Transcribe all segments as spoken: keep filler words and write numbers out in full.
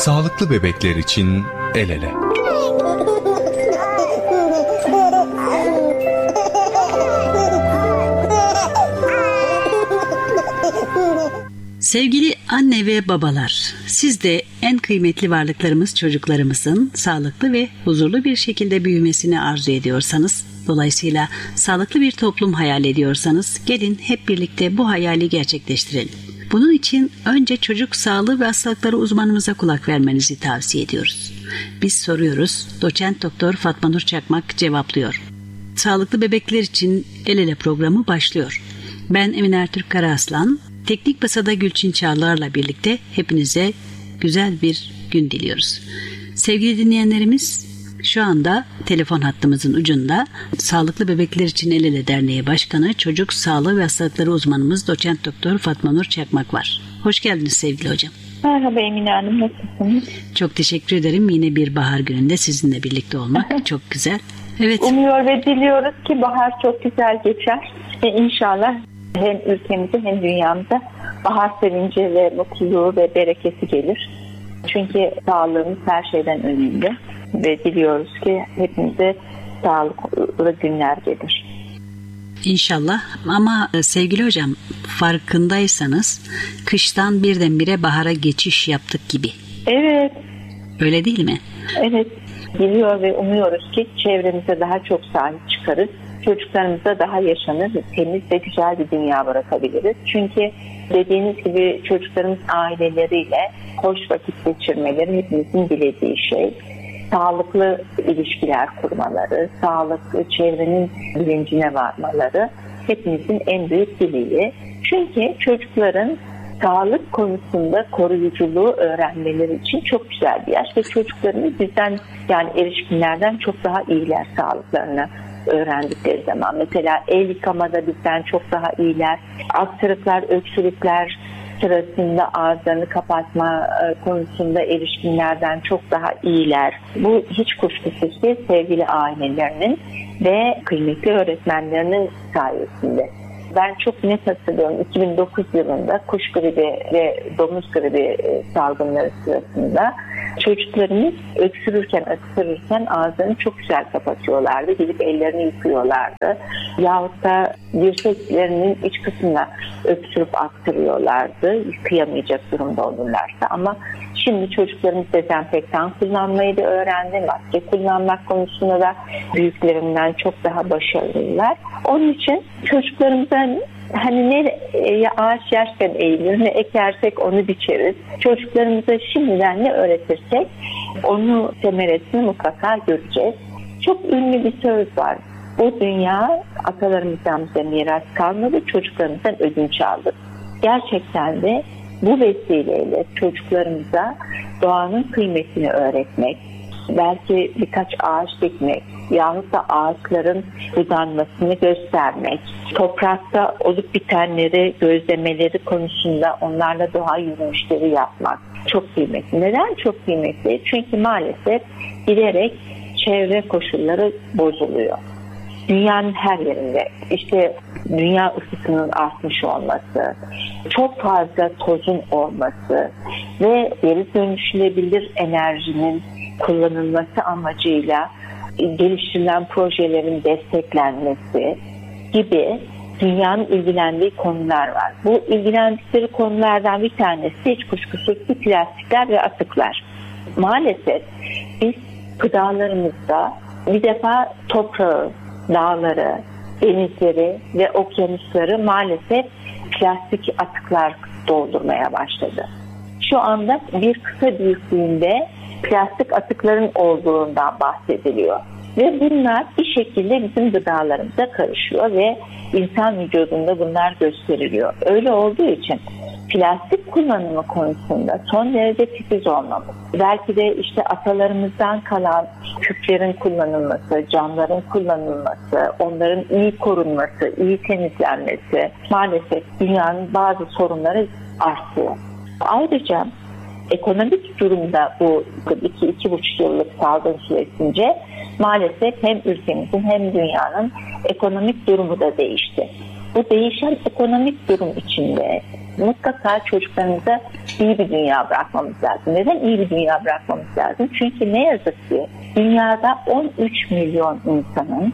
Sağlıklı bebekler için el ele. Sevgili anne ve babalar, siz de en kıymetli varlıklarımız çocuklarımızın sağlıklı ve huzurlu bir şekilde büyümesini arzu ediyorsanız, dolayısıyla sağlıklı bir toplum hayal ediyorsanız, gelin hep birlikte bu hayali gerçekleştirelim. Bunun için önce çocuk sağlığı ve hastalıkları uzmanımıza kulak vermenizi tavsiye ediyoruz. Biz soruyoruz, doçent doktor Fatma Nur Çakmak cevaplıyor. Sağlıklı bebekler için el ele programı başlıyor. Ben Emine Ertürk Karaaslan, Teknik Masada Gülçin Çağlar'la birlikte hepinize güzel bir gün diliyoruz. Sevgili dinleyenlerimiz, şu anda telefon hattımızın ucunda Sağlıklı Bebekler için El Ele Derneği Başkanı, Çocuk Sağlığı ve Hastalıkları uzmanımız Doçent Doktor Fatma Nur Çakmak var. Hoş geldiniz sevgili hocam. Merhaba Emine Hanım, nasılsınız? Çok teşekkür ederim. Yine bir bahar gününde sizinle birlikte olmak çok güzel. Evet. Umuyor ve diliyoruz ki bahar çok güzel geçer. Ve inşallah hem ülkemize hem dünyamıza bahar sevinci ve mutluluğu ve bereketi gelir. Çünkü sağlığımız her şeyden önemli. Ve diliyoruz ki hepimize sağlıklı günler gelir. İnşallah. Ama sevgili hocam, farkındaysanız kıştan birdenbire bahara geçiş yaptık gibi. Evet. Öyle değil mi? Evet. Diliyor ve umuyoruz ki çevremize daha çok sahip çıkarız. Çocuklarımıza daha yaşanır, temiz ve güzel bir dünya bırakabiliriz. Çünkü dediğiniz gibi çocuklarımız aileleriyle hoş vakit geçirmeleri hepimizin dilediği şey. Sağlıklı ilişkiler kurmaları, sağlıklı çevrenin bilincine varmaları hepimizin en büyük dileği. Çünkü çocukların sağlık konusunda koruyuculuğu öğrenmeleri için çok güzel bir yaş ve çocuklarımız bizden, yani erişkinlerden çok daha iyiler sağlıklarını öğrendikleri zaman. Mesela el yıkamada bizden çok daha iyiler. Aksırıklar, öksürükler sırasında ağızlarını kapatma konusunda erişkinlerden çok daha iyiler. Bu hiç kuşkusuz ki sevgili ailelerinin ve kıymetli öğretmenlerinin sayesinde. Ben çok net hatırlıyorum, iki bin dokuz yılında kuş gribi ve domuz gribi salgınları sırasında çocuklarımız öksürürken, öksürürken ağızlarını çok güzel kapatıyorlardı. Gidip ellerini yıkıyorlardı. Yahut da dirseklerinin iç kısmına öksürüp aktırıyorlardı. Yıkayamayacak durumda olurlarsa. Ama şimdi çocuklarımız dezenfektan kullanmayı da öğrendi. Maske kullanmak konusunda da büyüklerinden çok daha başarılılar. Onun için çocuklarımızdan hani ne ağaç yaşken eğilir, ne ekersek onu biçeriz. Çocuklarımıza şimdiden ne öğretirsek onu semeresini mutlaka göreceğiz. Çok ünlü bir söz var. Bu dünya atalarımızdan bize miras kalmadı, çocuklarımızdan ödünç aldık. Gerçekten de bu vesileyle çocuklarımıza doğanın kıymetini öğretmek, belki birkaç ağaç dikmek yahut da ağaçların budanmasını göstermek, toprakta olup bitenleri gözlemeleri konusunda onlarla doğa yürüyüşleri yapmak çok kıymetli. Neden çok kıymetli? Çünkü maalesef giderek çevre koşulları bozuluyor. Dünyanın her yerinde işte dünya ısısının artmış olması, çok fazla tozun olması ve geri dönüşülebilir enerjinin kullanılması amacıyla geliştirilen projelerin desteklenmesi gibi dünyanın ilgilendiği konular var. Bu ilgilendikleri konulardan bir tanesi hiç kuşkusuz ki plastikler ve atıklar. Maalesef biz gıdalarımızda bir defa toprağı, dağları, denizleri ve okyanusları maalesef plastik atıklar doldurmaya başladı. Şu anda bir kıta büyüklüğünde plastik atıkların olduğundan bahsediliyor. Ve bunlar bir şekilde bizim gıdalarımıza karışıyor ve insan vücudunda bunlar gösteriliyor. Öyle olduğu için plastik kullanımı konusunda son derece titiz olmamız, belki de işte atalarımızdan kalan küplerin kullanılması, camların kullanılması, onların iyi korunması, iyi temizlenmesi maalesef dünyanın bazı sorunları artıyor. Ayrıca ekonomik durumda bu iki iki buçuk yıllık salgın süresince maalesef hem ülkemizin hem dünyanın ekonomik durumu da değişti. Bu değişen ekonomik durum içinde Mutlaka çocuklarımıza iyi bir dünya bırakmamız lazım. Neden iyi bir dünya bırakmamız lazım? Çünkü ne yazık ki dünyada on üç milyon insanın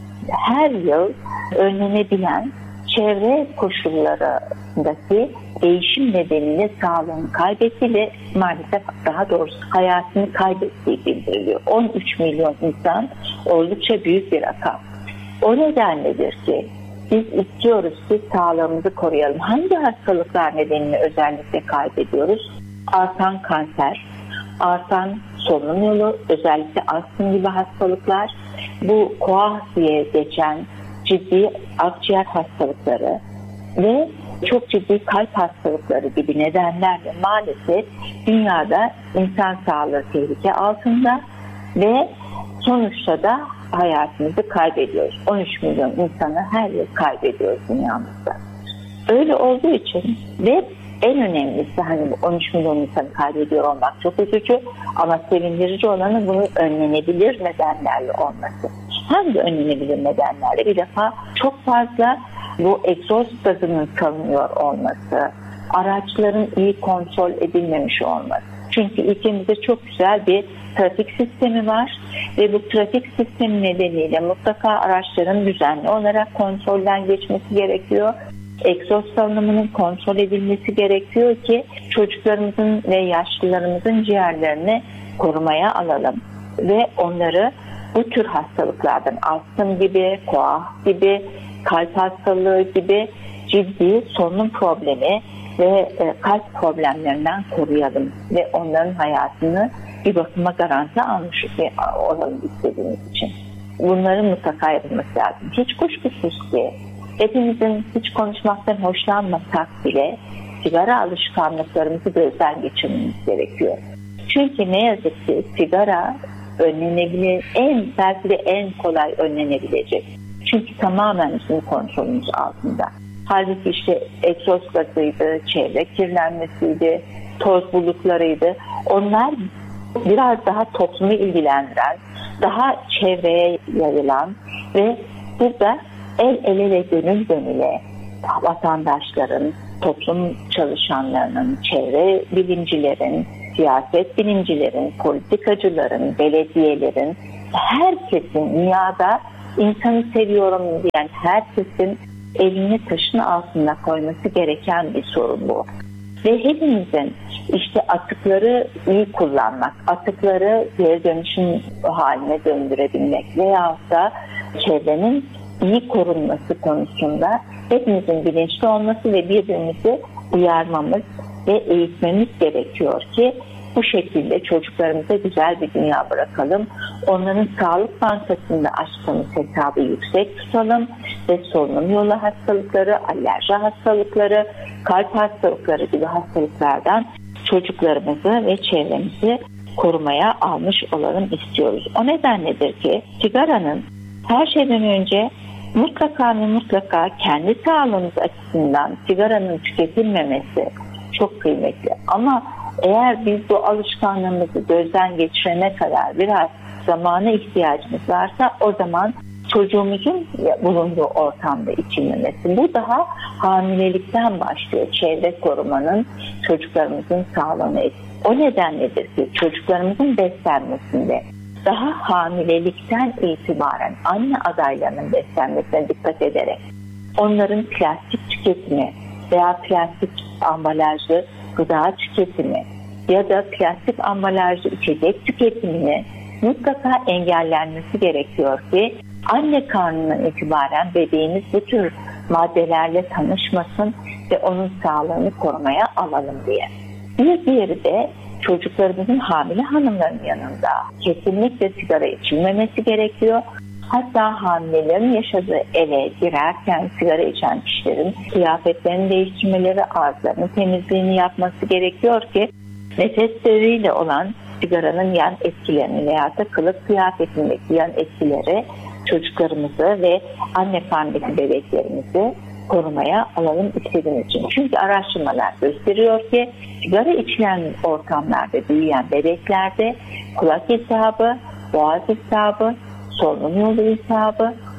her yıl önlenebilen çevre koşullarındaki değişim nedeniyle sağlığını kaybettiği ve maalesef daha doğrusu hayatını kaybettiği bildiriliyor. on üç milyon insan oldukça büyük bir rakam. O nedenledir ki biz istiyoruz ki sağlığımızı koruyalım. Hangi hastalıklar nedeniyle özellikle kaybediyoruz? Artan kanser, artan solunum yolu, özellikle astım gibi hastalıklar, bu koah diye geçen ciddi akciğer hastalıkları ve çok ciddi kalp hastalıkları gibi nedenlerle maalesef dünyada insan sağlığı tehlike altında ve sonuçta da hayatımızı kaybediyoruz. on üç milyon insanı her yıl kaybediyoruz dünyamızda. Öyle olduğu için ve en önemlisi hani bu on üç milyon insanı kaybediyor olmak çok üzücü ama sevindirici olanı bunu önlenebilir nedenlerle olması. Hangi önlenebilir nedenlerle? Bir defa çok fazla bu egzoz gazının salınıyor olması, araçların iyi kontrol edilmemiş olması. Çünkü ülkemizde çok güzel bir trafik sistemi var ve bu trafik sistemi nedeniyle mutlaka araçların düzenli olarak kontrolden geçmesi gerekiyor. Egzoz salınımının kontrol edilmesi gerekiyor ki çocuklarımızın ve yaşlılarımızın ciğerlerini korumaya alalım ve onları bu tür hastalıklardan, astım gibi, koah gibi, kalp hastalığı gibi ciddi solunum problemi ve kalp problemlerinden koruyalım ve onların hayatını bir bakıma garanti almış olalım istediğimiz için. Bunların mutlaka yapılması lazım. Hiç kuşkusuz ki hepimizin hiç konuşmaktan hoşlanmasak bile sigara alışkanlıklarımızı gözden geçirmemiz gerekiyor. Çünkü ne yazık ki sigara önlenebilir, en belki de en kolay önlenebilecek. Çünkü tamamen bizim kontrolümüz altında. Halbuki işte egzoz gazıydı, çevre kirlenmesiydi, toz bulutlarıydı. Onlar biraz daha toplumu ilgilendiren, daha çevreye yayılan ve burada el ele ve gönül gönüle vatandaşların, toplum çalışanlarının, çevre bilimcilerin, siyaset bilimcilerin, politikacıların, belediyelerin, herkesin dünyada insanı seviyorum diyen herkesin elini taşın altına koyması gereken bir sorun bu. Ve hepimizin işte atıkları iyi kullanmak, atıkları geri dönüşüm haline döndürebilmek veyahut da çevrenin iyi korunması konusunda hepimizin bilinçli olması ve birbirimizi uyarmamız ve eğitmemiz gerekiyor ki bu şekilde çocuklarımıza güzel bir dünya bırakalım. Onların sağlık bankasında açtığımız hesabı yüksek tutalım ve solunum yolu hastalıkları, alerji hastalıkları, kalp hastalıkları gibi hastalıklardan çocuklarımızı ve çevremizi korumaya almış olalım istiyoruz. O nedenledir ki sigaranın her şeyden önce mutlaka ve mutlaka kendi sağlığımız açısından sigaranın tüketilmemesi çok kıymetli. Ama eğer biz bu alışkanlığımızı gözden geçirene kadar biraz zamana ihtiyacımız varsa o zaman çocuğumuzun bulunduğu ortamda içilmemesi. Bu daha hamilelikten başlıyor. Çevre korumanın çocuklarımızın sağlığını etkisi. O nedenledir ki çocuklarımızın beslenmesinde daha hamilelikten itibaren anne adaylarının beslenmesine dikkat ederek onların plastik tüketimi veya plastik ambalajlı gıda tüketimi ya da plastik ambalajlı içecek tüketimini mutlaka engellenmesi gerekiyor ki anne karnından itibaren bebeğimiz bu tür maddelerle tanışmasın ve onun sağlığını korumaya alalım diye. Bir diğeri de çocuklarımızın hamile hanımların yanında kesinlikle sigara içilmemesi gerekiyor. Hatta hamilelerin yaşadığı eve girerken sigara içen kişilerin kıyafetlerini değiştirmeleri, ağızlarının temizliğini yapması gerekiyor ki nefes sığırıyla olan sigaranın yan etkilerini veya da kılık kıyafetindeki yan etkileri çocuklarımızı ve anne karnındaki bebeklerimizi korumaya alalım istediğimiz için. Çünkü araştırmalar gösteriyor ki sigara içilen ortamlarda büyüyen bebeklerde kulak iltihabı, boğaz iltihabı, solunum yolu iltihabı,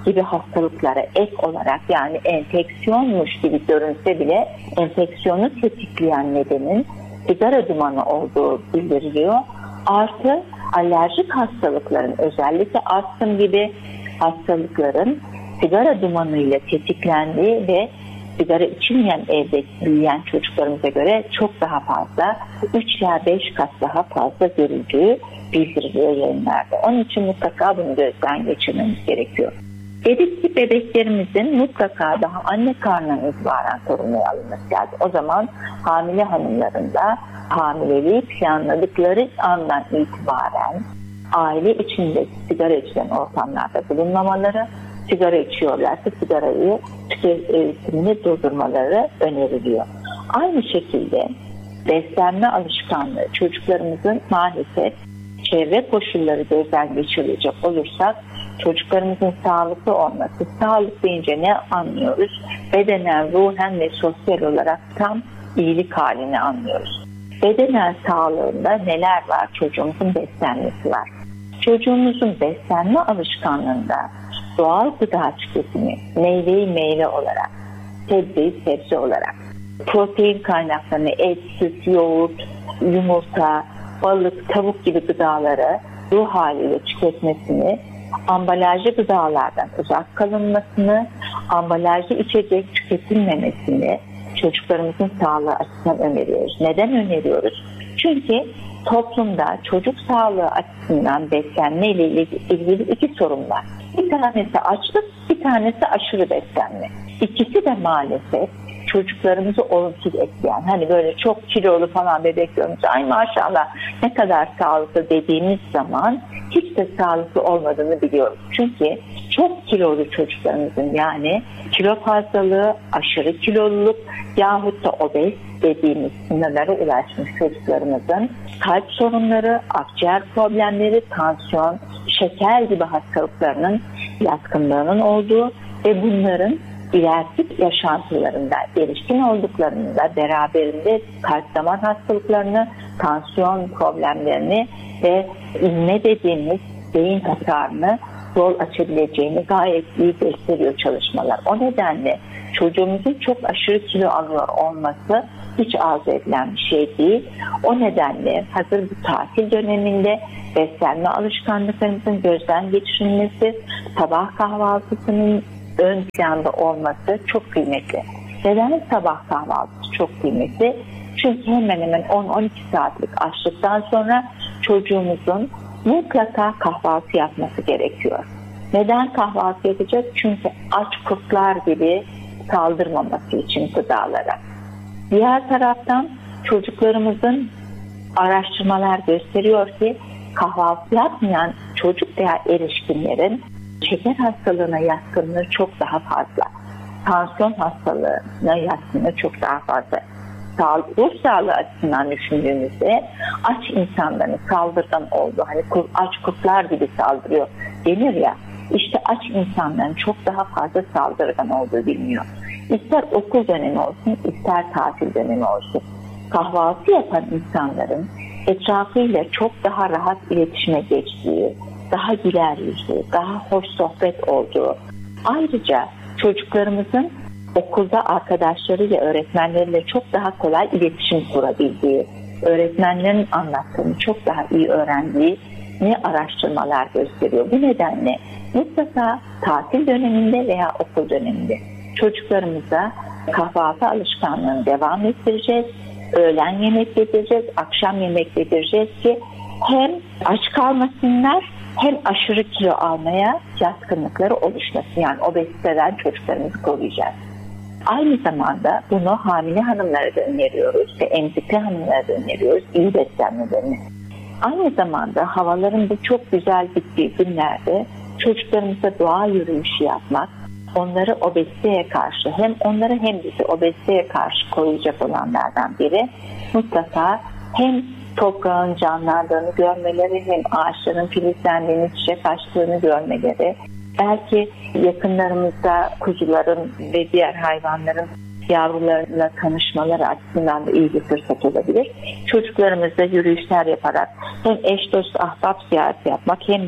gibi hastalıklara ek olarak, yani enfeksiyonmuş gibi görünse bile enfeksiyonu tetikleyen nedenin sigara dumanı olduğu bildiriliyor. Artı alerjik hastalıkların, özellikle astım gibi hastalıkların sigara dumanıyla tetiklendiği ve sigara içilmeyen evde büyüyen çocuklarımıza göre çok daha fazla, üç ila beş kat daha fazla görüldüğü bildiriliyor yayınlarda. Onun için mutlaka bunu gözden geçirmemiz gerekiyor. Dedik ki bebeklerimizin mutlaka daha anne karnından itibaren korunmaya alınması lazım. O zaman hamile hanımların da hamileliği planladıkları andan itibaren aile içinde sigara içilen ortamlarda bulunmamaları, sigara içiyorlarsa sigarayı tüketimini durdurmaları öneriliyor. Aynı şekilde beslenme alışkanlığı çocuklarımızın maalesef çevre koşulları gözden geçirilecek olursak çocuklarımızın sağlıklı olması, sağlık deyince ne anlıyoruz? Bedenen, ruhen ve sosyal olarak tam iyilik halini anlıyoruz. Bedenen sağlığında neler var? Çocuğumuzun beslenmesi var. Çocuğumuzun beslenme alışkanlığında doğal gıda tüketimi, meyveyi meyve olarak, sebzeyi sebze olarak, protein kaynaklarını et, süt, yoğurt, yumurta, balık, tavuk gibi gıdaları ruh haliyle tüketmesini, ambalajlı gıdalardan uzak kalınmasını, ambalajlı içecek tüketilmemesini çocuklarımızın sağlığı açısından öneriyoruz. Neden öneriyoruz? Çünkü toplumda çocuk sağlığı açısından beslenme ile ilgili iki sorun var. Bir tanesi açlık, bir tanesi aşırı beslenme. İkisi de maalesef çocuklarımızı olumsuz etkileyen, hani böyle çok kilolu falan bebek görünce ay maşallah ne kadar sağlıklı dediğimiz zaman hiç de sağlıklı olmadığını biliyoruz. Çünkü çok kilolu çocuklarımızın, yani kilo fazlalığı, aşırı kiloluluk yahut da obez dediğimiz sınırlara ulaşmış çocuklarımızın kalp sorunları, akciğer problemleri, tansiyon, şeker gibi hastalıklarının yatkınlığının olduğu ve bunların ileriki yaşantılarında, erişkin olduklarında beraberinde kalp damar hastalıklarını, tansiyon problemlerini ve inme dediğimiz beyin hasarını yol açabileceğini gayet iyi gösteriyor çalışmalar. O nedenle çocuğumuzun çok aşırı kilo alıyor olması hiç arzu edilen bir şey değil. O nedenle hazır bu tatil döneminde beslenme alışkanlıklarımızın gözden geçirilmesi, sabah kahvaltısının ön planda olması çok kıymetli. Neden sabah kahvaltısı çok kıymetli? Çünkü hemen hemen on on iki saatlik açlıktan sonra çocuğumuzun mutlaka kahvaltı yapması gerekiyor. Neden kahvaltı yapacak? Çünkü aç kurtlar gibi saldırmaması için gıdalara. Diğer taraftan çocuklarımızın araştırmalar gösteriyor ki kahvaltı yapmayan çocuk veya erişkinlerin şeker hastalığına yatkınlığı çok daha fazla. Tansiyon hastalığına yatkınlığı çok daha fazla. Ruh sağlığı açısından düşündüğümüzde aç insanların saldırgan olduğu, hani aç kurtlar gibi saldırıyor denir ya, işte aç insanların çok daha fazla saldırgan olduğu biliniyor. İster okul dönemi olsun, ister tatil dönemi olsun. Kahvaltı yapan insanların etrafıyla çok daha rahat iletişime geçtiği, daha güler yüzlü, daha hoş sohbet olduğu, ayrıca çocuklarımızın okulda arkadaşlarıyla, öğretmenleriyle çok daha kolay iletişim kurabildiği, öğretmenlerin anlattığını çok daha iyi öğrendiği ne araştırmalar gösteriyor. Bu nedenle mutlaka tatil döneminde veya okul döneminde çocuklarımıza kahvaltı alışkanlığını devam ettireceğiz. Öğlen yemek yedireceğiz, akşam yemek yedireceğiz ki hem aç kalmasınlar hem aşırı kilo almaya yatkınlıkları oluşmasın. Yani obeziteden çocuklarımızı koruyacağız. Aynı zamanda bunu hamile hanımlara da öneriyoruz ve emzikli hanımlara da öneriyoruz iyi beslenmelerini. Aynı zamanda havaların bu çok güzel gittiği günlerde çocuklarımıza doğa yürüyüşü yapmak, onları obeziteye karşı, hem onları hem bizi obeziteye karşı koruyacak olanlardan biri, mutlaka hem toprağın canlandığını görmeleri, hem ağaçların filizlendiğini, çiçek açtığını görmeleri, belki yakınlarımızda kuzuların ve diğer hayvanların yavrularıyla tanışmaları açısından da iyi bir fırsat olabilir. Çocuklarımızla yürüyüşler yaparak hem eş dost ahbap ziyareti yapmak hem de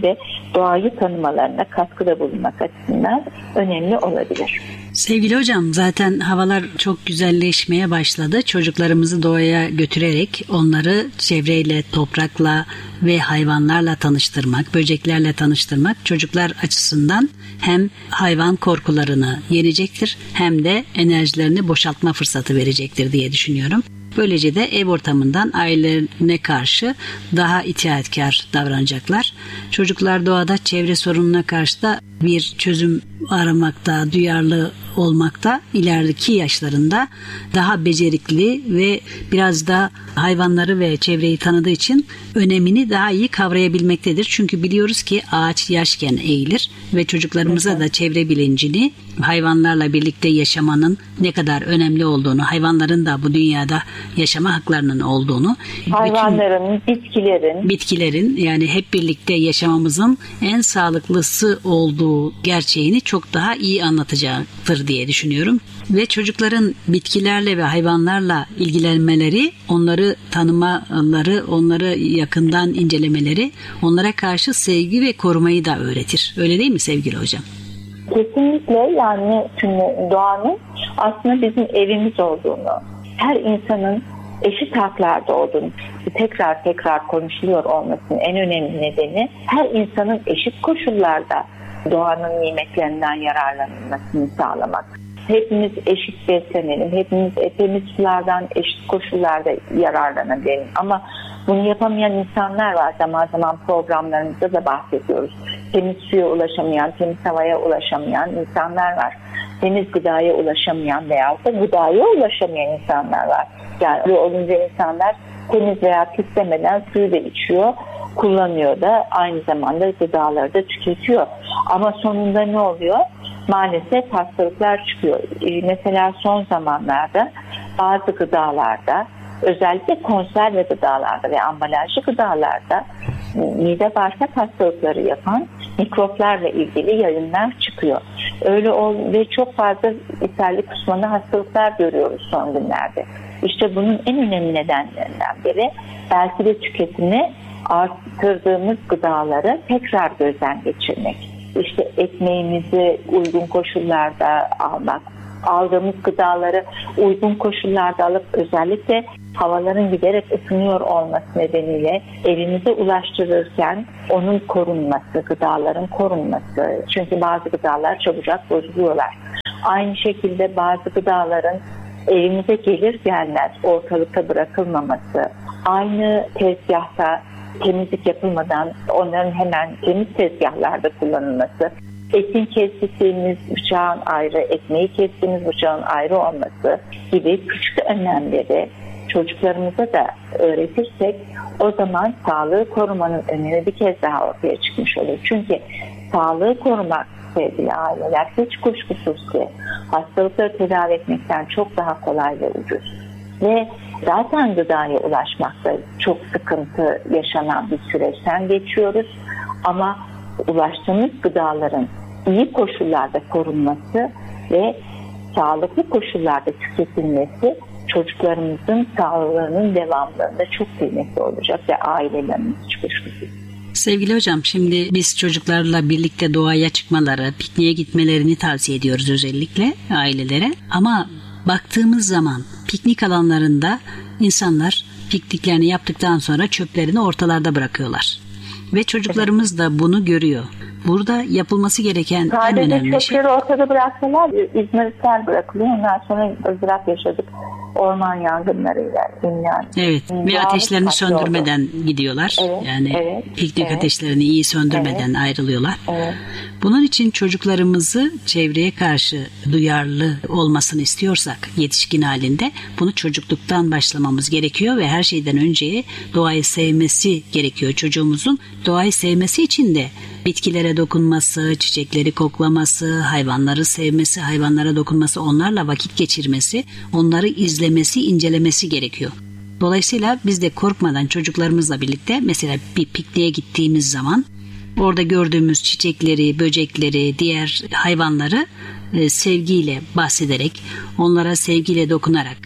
doğayı tanımalarına katkıda bulunmak açısından önemli olabilir. Sevgili hocam, zaten havalar çok güzelleşmeye başladı. Çocuklarımızı doğaya götürerek onları çevreyle, toprakla ve hayvanlarla tanıştırmak, böceklerle tanıştırmak çocuklar açısından hem hayvan korkularını yenecektir hem de enerjilerini boşaltma fırsatı verecektir diye düşünüyorum. Böylece de ev ortamından ailelerine karşı daha itaatkar davranacaklar. Çocuklar doğada çevre sorununa karşı da bir çözüm aramakta, duyarlı olmakta, ileriki yaşlarında daha becerikli ve biraz da hayvanları ve çevreyi tanıdığı için önemini daha iyi kavrayabilmektedir. Çünkü biliyoruz ki ağaç yaşken eğilir ve çocuklarımıza da çevre bilincini, hayvanlarla birlikte yaşamanın ne kadar önemli olduğunu, hayvanların da bu dünyada yaşama haklarının olduğunu, hayvanların, bitkilerin, bitkilerin yani hep birlikte yaşamamızın en sağlıklısı olduğu gerçeğini çok daha iyi anlatacaktır diye düşünüyorum. Ve çocukların bitkilerle ve hayvanlarla ilgilenmeleri, onları tanımaları, onları yakından incelemeleri onlara karşı sevgi ve korumayı da öğretir. Öyle değil mi sevgili hocam? Kesinlikle, yani tüm doğanın aslında bizim evimiz olduğunu, her insanın eşit haklarda olduğunu tekrar tekrar konuşuluyor olmasının en önemli nedeni her insanın eşit koşullarda doğanın nimetlerinden yararlanılmasını sağlamak. Hepimiz eşit beslenelim, hepimiz temiz sulardan eşit koşullarda yararlanabilirim. Ama bunu yapamayan insanlar var. Zaman zaman programlarımızda da bahsediyoruz. Temiz suya ulaşamayan, temiz havaya ulaşamayan insanlar var. Temiz gıdaya ulaşamayan veyahut da gıdaya ulaşamayan insanlar var. Yani öyle olunca insanlar temiz veya pis demeden suyu da içiyor, kullanıyor da, aynı zamanda gıdaları da tüketiyor. Ama sonunda ne oluyor? Maalesef hastalıklar çıkıyor. Mesela son zamanlarda bazı gıdalarda, özellikle konserve gıdalarda ve ambalajlı gıdalarda mide bağırsak hastalıkları yapan mikroplarla ilgili yayınlar çıkıyor. Öyle ol ve çok fazla ishalli kusmalı hastalıklar görüyoruz son günlerde. İşte bunun en önemli nedenlerinden biri belki de tüketimi arttırdığımız gıdaları tekrar gözden geçirmek. İşte ekmeğimizi uygun koşullarda almak, aldığımız gıdaları uygun koşullarda alıp özellikle havaların giderek ısınıyor olması nedeniyle evimize ulaştırırken onun korunması, gıdaların korunması. Çünkü bazı gıdalar çabucak bozuluyorlar. Aynı şekilde bazı gıdaların evimize gelir gelmez ortalıkta bırakılmaması, aynı tezgahta temizlik yapılmadan onların hemen temiz tezgahlarda kullanılması, etin kestiğimiz bıçağın ayrı, ekmeği kestiğimiz bıçağın ayrı olması gibi küçük önlemleri çocuklarımıza da öğretirsek o zaman sağlığı korumanın önemi bir kez daha ortaya çıkmış olur. Çünkü sağlığı korumak sevgili aileler hiç kuşkusuz ki hastalıkları tedavi etmekten çok daha kolay ve ucuz. Ve zaten gıdaya ulaşmakta çok sıkıntı yaşanan bir süreçten geçiyoruz. Ama ulaştığımız gıdaların iyi koşullarda korunması ve sağlıklı koşullarda tüketilmesi çocuklarımızın sağlığının devamlılığında çok kıymetli olacak ve ailelerimiz hiç kuşkusuz. Sevgili hocam, şimdi biz çocuklarla birlikte doğaya çıkmaları, pikniğe gitmelerini tavsiye ediyoruz özellikle ailelere. Ama baktığımız zaman piknik alanlarında insanlar pikniklerini yaptıktan sonra çöplerini ortalarda bırakıyorlar. Ve çocuklarımız da bunu görüyor. Burada yapılması gereken sadece en önemli şey... Sadece çöpleri ortada bıraksalar İzmir'den bırakılıyor. Ondan sonra ızdırap yaşadık. Orman yangınlarıyla. Yani, evet ve ateşlerini söndürmeden oldu. Gidiyorlar. Evet, yani evet, piknik evet. ateşlerini iyi söndürmeden evet. ayrılıyorlar. Evet. Bunun için çocuklarımızı çevreye karşı duyarlı olmasını istiyorsak yetişkin halinde bunu çocukluktan başlamamız gerekiyor ve her şeyden önce doğayı sevmesi gerekiyor çocuğumuzun. Doğayı sevmesi için de bitkilere dokunması, çiçekleri koklaması, hayvanları sevmesi, hayvanlara dokunması, onlarla vakit geçirmesi, onları izlemesi, incelemesi gerekiyor. Dolayısıyla biz de korkmadan çocuklarımızla birlikte mesela bir pikniğe gittiğimiz zaman orada gördüğümüz çiçekleri, böcekleri, diğer hayvanları e, sevgiyle bahsederek, onlara sevgiyle dokunarak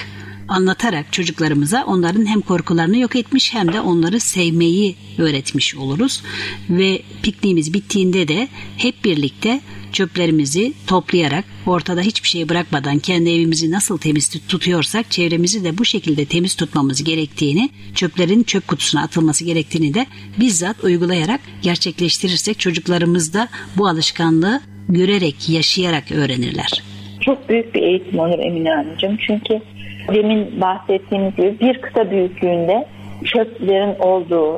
anlatarak çocuklarımıza onların hem korkularını yok etmiş hem de onları sevmeyi öğretmiş oluruz. Ve pikniğimiz bittiğinde de hep birlikte çöplerimizi toplayarak ortada hiçbir şey bırakmadan kendi evimizi nasıl temiz tutuyorsak çevremizi de bu şekilde temiz tutmamız gerektiğini, çöplerin çöp kutusuna atılması gerektiğini de bizzat uygulayarak gerçekleştirirsek çocuklarımız da bu alışkanlığı görerek, yaşayarak öğrenirler. Çok büyük bir eğitim olur Emine Hanımcığım. Çünkü demin bahsettiğimiz gibi bir kıta büyüklüğünde çöplerin olduğu,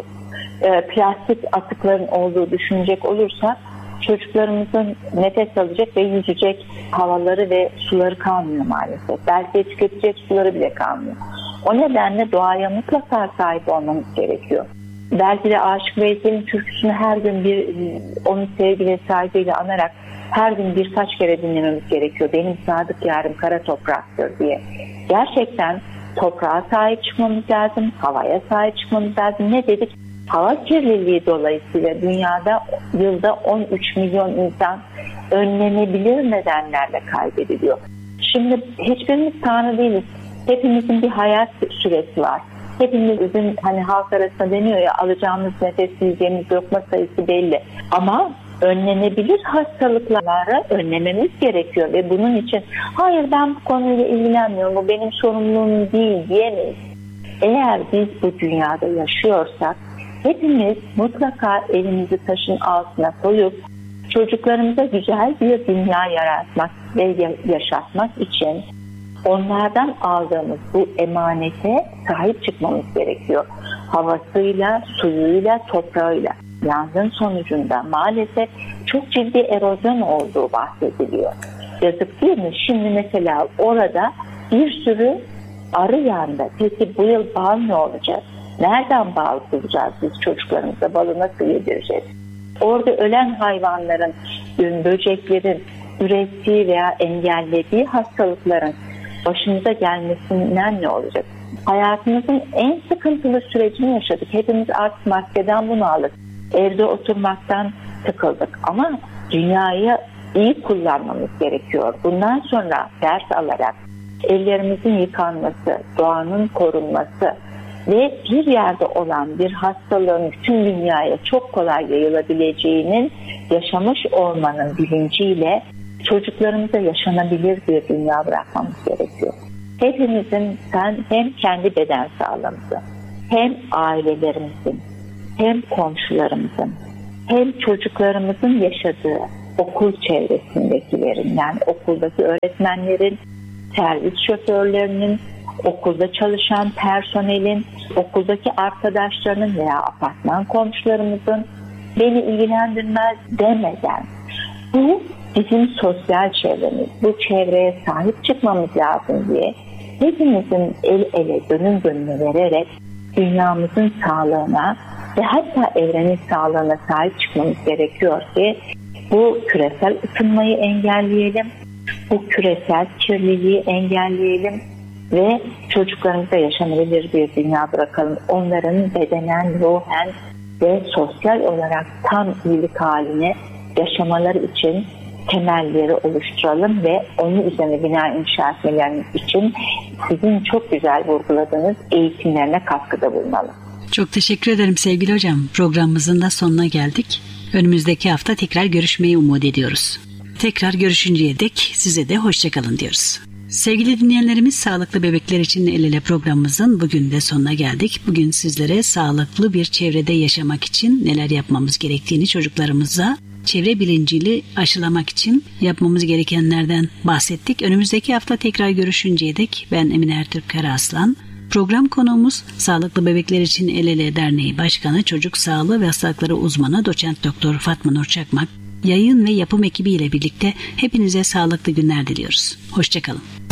plastik atıkların olduğu düşünecek olursak çocuklarımızın nefes alacak ve yüzecek havaları ve suları kalmıyor maalesef. Belki de tüketecek suları bile kalmıyor. O nedenle doğaya mutlaka sahip olmamız gerekiyor. Belki de Aşık Veysel'in türküsünü her gün bir onun sevgi ve saygıyla anarak her gün birkaç kere dinlememiz gerekiyor. Benim sadık yarım kara topraktır diye. Gerçekten toprağa sahip çıkmamız lazım, havaya sahip çıkmamız lazım. Ne dedik? Hava kirliliği dolayısıyla dünyada yılda on üç milyon insan önlenebilir nedenlerle kaybediliyor. Şimdi hiçbirimiz Tanrı değiliz. Hepimizin bir hayat süresi var. Hepimizin hani halk arasında deniyor ya alacağımız nefes, yiyeceğimiz lokma sayısı belli. Ama önlenebilir hastalıklara önlememiz gerekiyor ve bunun için hayır ben bu konuyla ilgilenmiyorum, bu benim sorumluluğum değil diyemeyiz. Eğer biz bu dünyada yaşıyorsak hepimiz mutlaka elimizi taşın altına koyup çocuklarımıza güzel bir dünya yaratmak ve yaşatmak için onlardan aldığımız bu emanete sahip çıkmamız gerekiyor. Havasıyla, suyuyla, toprağıyla. Yangın sonucunda maalesef çok ciddi erozyon olduğu bahsediliyor. Yazık değil mi? Şimdi mesela orada bir sürü arı yandı. Peki bu yıl bal ne olacak? Nereden bal bulacağız biz çocuklarımıza? Balı nasıl yedireceğiz? Orada ölen hayvanların, böceklerin ürettiği veya engellediği hastalıkların başımıza gelmesinden ne olacak? Hayatımızın en sıkıntılı sürecini yaşadık. Hepimiz artık maskeden bunaldık. Evde oturmaktan sıkıldık. Ama dünyayı iyi kullanmamız gerekiyor. Bundan sonra ders alarak ellerimizin yıkanması, doğanın korunması ve bir yerde olan bir hastalığın bütün dünyaya çok kolay yayılabileceğinin yaşamış olmanın bilinciyle çocuklarımıza yaşanabilir bir dünya bırakmamız gerekiyor. Hepimizin sen hem kendi beden sağlığımızı, hem ailelerimizin, hem komşularımızın, hem çocuklarımızın yaşadığı okul çevresindekilerin, yani okuldaki öğretmenlerin, servis şoförlerinin, okulda çalışan personelin, okuldaki arkadaşlarının veya apartman komşularımızın beni ilgilendirmez demeden bu bizim sosyal çevremiz, bu çevreye sahip çıkmamız lazım diye hepimizin el ele gönül gönüle vererek dünyamızın sağlığına ve hatta evrenin sağlığına sahip çıkmamız gerekiyor ki bu küresel ısınmayı engelleyelim, bu küresel kirliliği engelleyelim ve çocuklarımıza yaşanabilir bir dünya bırakalım. Onların bedenen, ruhen ve sosyal olarak tam iyilik haline yaşamaları için temelleri oluşturalım ve onun üzerine bina inşa etmeleriniz için sizin çok güzel vurguladığınız eğitimlerine katkıda bulunalım. Çok teşekkür ederim sevgili hocam. Programımızın da sonuna geldik. Önümüzdeki hafta tekrar görüşmeyi umut ediyoruz. Tekrar görüşünceye dek size de hoşçakalın diyoruz. Sevgili dinleyenlerimiz, Sağlıklı Bebekler için El Ele programımızın bugün de sonuna geldik. Bugün sizlere sağlıklı bir çevrede yaşamak için neler yapmamız gerektiğini çocuklarımıza çevre bilinciyle aşılamak için yapmamız gerekenlerden bahsettik. Önümüzdeki hafta tekrar görüşünceye dek ben Emine Ertürk Karaaslan. Program konuğumuz Sağlıklı Bebekler için El Ele Derneği Başkanı, Çocuk Sağlığı ve Hastalıkları Uzmanı Doçent Doktor Fatma Nur Çakmak. Yayın ve yapım ekibiyle birlikte hepinize sağlıklı günler diliyoruz. Hoşçakalın.